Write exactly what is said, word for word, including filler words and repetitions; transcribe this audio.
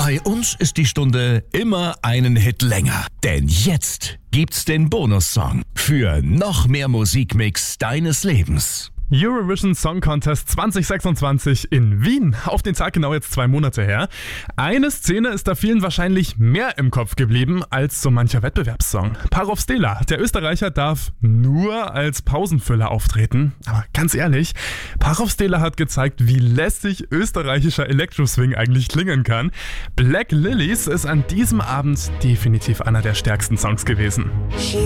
Bei uns ist die Stunde immer einen Hit länger. Denn jetzt gibt's den Bonussong für noch mehr Musikmix deines Lebens. Eurovision Song Contest zwanzig sechsundzwanzig in Wien. Auf den Tag genau jetzt zwei Monate her. Eine Szene ist da vielen wahrscheinlich mehr im Kopf geblieben als so mancher Wettbewerbssong. Parov Stela, der Österreicher, darf nur als Pausenfüller auftreten. Aber ganz ehrlich, Parov Stela hat gezeigt, wie lässig österreichischer Elektroswing eigentlich klingen kann. Black Lilies ist an diesem Abend definitiv einer der stärksten Songs gewesen.